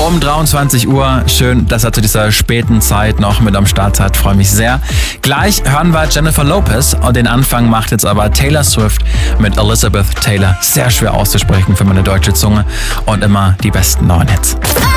um 23 Uhr. Schön, dass er zu dieser späten Zeit noch mit am Start seid. Freue mich sehr. Gleich hören wir Jennifer Lopez und den Anfang macht jetzt aber Taylor Swift mit Elizabeth Taylor. Sehr schwer auszusprechen für meine deutsche Zunge und immer die besten neuen Hits.